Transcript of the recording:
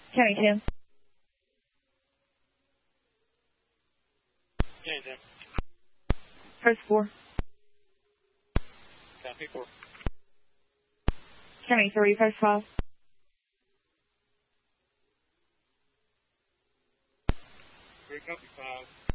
Carry 2. Carry 10. First 4. Copy 4. Carry 3, first 5. 3, copy 5.